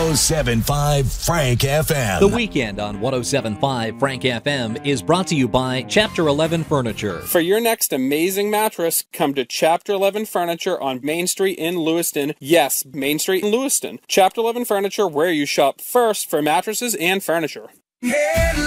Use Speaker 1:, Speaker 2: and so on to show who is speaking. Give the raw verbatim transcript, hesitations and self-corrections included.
Speaker 1: oh seven point five Frank F M.
Speaker 2: The Weekend on one oh seven point five Frank F M is brought to you by Chapter eleven Furniture.
Speaker 3: For your next amazing mattress, come to Chapter eleven Furniture on Main Street in Lewiston. Yes, Main Street in Lewiston. Chapter eleven Furniture, where you shop first for mattresses and furniture.